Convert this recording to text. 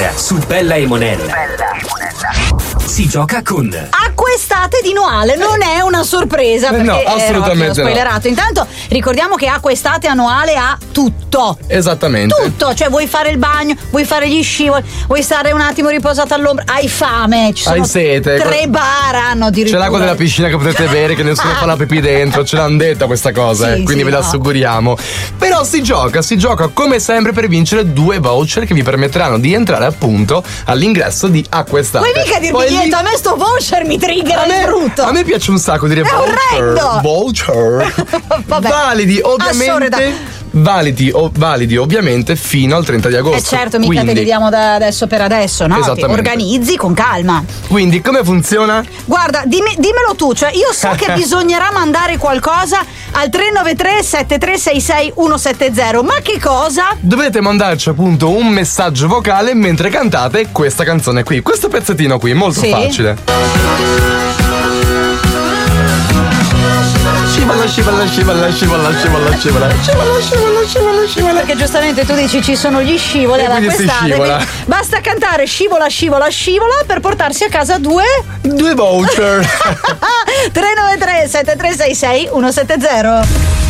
domenica su Bella e Monella si gioca con Acquestate di Noale. Non è una sorpresa perché no, assolutamente ho spoilerato. Intanto ricordiamo che Acquestate a Noale ha tutto. Esattamente. Tutto, cioè vuoi fare il bagno, vuoi fare gli scivoli, vuoi stare un attimo riposato all'ombra, hai fame, ci sono Hai sete. 3 bar hanno C'è addirittura. l'acqua della piscina che potete bere, che nessuno fa la pipì dentro, ce l'hanno detta questa cosa, Sì, quindi sì, ve la no. assicuriamo. Però si gioca come sempre per vincere 2 voucher che vi permetteranno di entrare appunto all'ingresso di Acquestate. Puoi mica dirmi Poi lì- niente, a me sto voucher mi triggera il brutto. A me piace un sacco dire È orrendo. voucher. Vabbè. Validi Assurda. validi ovviamente fino al 30 di agosto. Certo, mica te li diamo da adesso per adesso, no? Ti Esattamente. organizzi con calma. Quindi come funziona? Guarda, dimmelo tu, cioè io so che bisognerà mandare qualcosa al 393 7366 170, ma che cosa? Dovete mandarci appunto un messaggio vocale mentre cantate questa canzone qui, questo pezzettino qui, molto Sì. facile. Scivola. Perché giustamente tu dici ci sono gli scivoli E ad quindi si Acquestate, scivola. quindi basta cantare scivola per portarsi a casa 2 2 voucher. 393 7366 170.